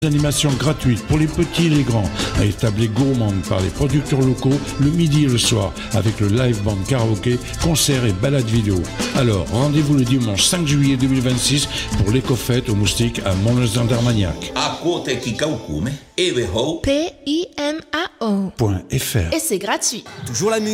Animations gratuites pour les petits et les grands, avec tablée gourmande par les producteurs locaux le midi et le soir, avec le live band karaoké, concerts et balades vidéo. Alors, rendez-vous le dimanche 5 juillet 2026 pour l'éco-fête aux moustiques à Montles-d'Armagnac. PIMAO.fr. .fr. Et c'est gratuit. Toujours la musique.